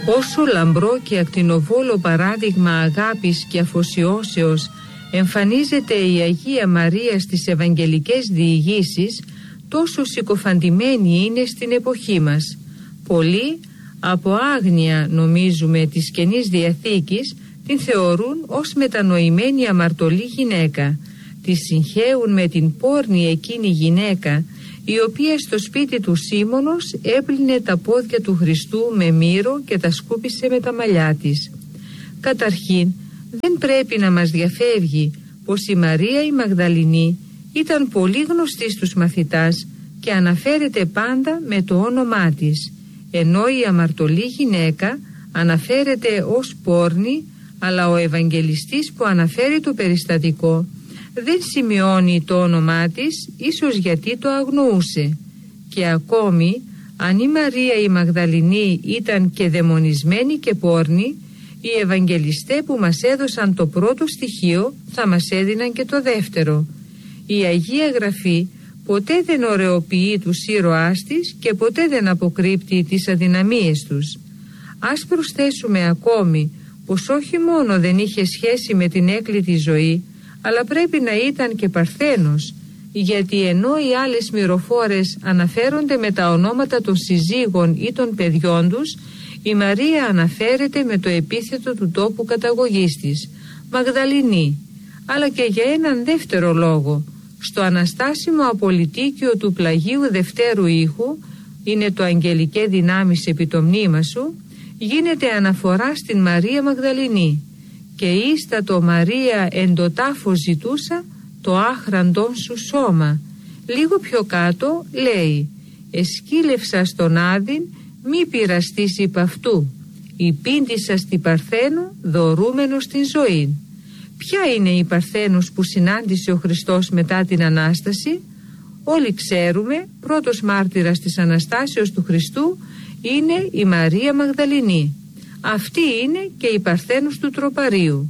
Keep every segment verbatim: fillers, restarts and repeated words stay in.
Όσο λαμπρό και ακτινοβόλο παράδειγμα αγάπης και αφοσιώσεως εμφανίζεται η Αγία Μαρία στις Ευαγγελικές διηγήσεις, τόσο συκοφαντημένη είναι στην εποχή μας. Πολλοί, από άγνοια νομίζουμε της Καινής Διαθήκης, την θεωρούν ως μετανοημένη αμαρτωλή γυναίκα. Τη συγχέουν με την πόρνη εκείνη γυναίκα, η οποία στο σπίτι του Σίμωνος έπλυνε τα πόδια του Χριστού με μύρο και τα σκούπισε με τα μαλλιά της. Καταρχήν, δεν πρέπει να μας διαφεύγει πως η Μαρία η Μαγδαληνή ήταν πολύ γνωστή στους μαθητάς και αναφέρεται πάντα με το όνομά της, ενώ η αμαρτωλή γυναίκα αναφέρεται ως πόρνη, αλλά ο Ευαγγελιστής που αναφέρει το περιστατικό δεν σημειώνει το όνομά της, ίσως γιατί το αγνοούσε. Και ακόμη, αν η Μαρία η Μαγδαληνή ήταν και δαιμονισμένη και πόρνη, οι Ευαγγελιστές που μας έδωσαν το πρώτο στοιχείο θα μας έδιναν και το δεύτερο. Η Αγία Γραφή ποτέ δεν ωρεοποιεί τους ήρωάς της και ποτέ δεν αποκρύπτει τις αδυναμίες τους. Ας προσθέσουμε ακόμη πως όχι μόνο δεν είχε σχέση με την έκλητη ζωή, αλλά πρέπει να ήταν και παρθένος, γιατί ενώ οι άλλες μυροφόρες αναφέρονται με τα ονόματα των συζύγων ή των παιδιών τους, η Μαρία αναφέρεται με το επίθετο του τόπου καταγωγής της, Μαγδαληνή, αλλά και για έναν δεύτερο λόγο. Στο αναστάσιμο απολυτίκιο του πλαγίου Δευτέρου Ήχου, είναι το Αγγελικέ Δυνάμεις επί το μνήμα σου, γίνεται αναφορά στην Μαρία Μαγδαληνή και ίστατο Μαρία εν το τάφο ζητούσα το άχραντον σου σώμα. Λίγο πιο κάτω λέει «Εσκύλευσα στον Άδην μη πειραστείς υπ' αυτού, υπήντησα στη Παρθένο δωρούμενος την ζωή». Ποια είναι η Παρθένος που συνάντησε ο Χριστός μετά την Ανάσταση? Όλοι ξέρουμε, πρώτος μάρτυρας της Αναστάσεως του Χριστού είναι η Μαρία Μαγδαληνή. Αυτή είναι και η Παρθένος του Τροπαρίου.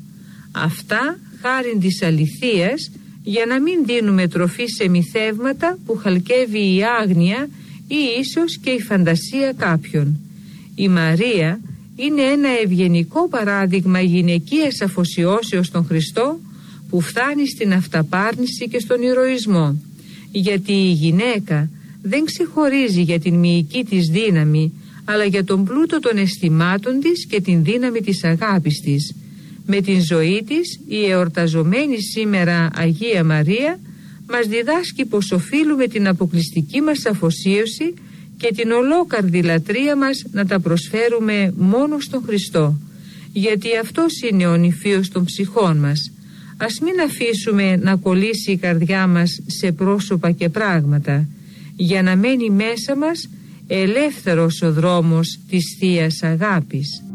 Αυτά χάριν της αληθείας, για να μην δίνουμε τροφή σε μυθεύματα που χαλκεύει η άγνοια ή ίσως και η φαντασία κάποιων. Η Μαρία είναι ένα ευγενικό παράδειγμα γυναικείας αφοσιώσεως στον Χριστό που φτάνει στην αυταπάρνηση και στον ηρωισμό, γιατί η γυναίκα δεν ξεχωρίζει για την μυϊκή της δύναμη, αλλά για τον πλούτο των αισθημάτων της και την δύναμη της αγάπης της. Με την ζωή της η εορταζομένη σήμερα Αγία Μαρία μας διδάσκει πως οφείλουμε την αποκλειστική μας αφοσίωση και την ολόκαρδη λατρεία μας να τα προσφέρουμε μόνο στον Χριστό, γιατί αυτός είναι ο νηφίος των ψυχών μας. Ας μην αφήσουμε να κολλήσει η καρδιά μας σε πρόσωπα και πράγματα, για να μένει μέσα μας ελεύθερος ο δρόμος της Θείας Αγάπης.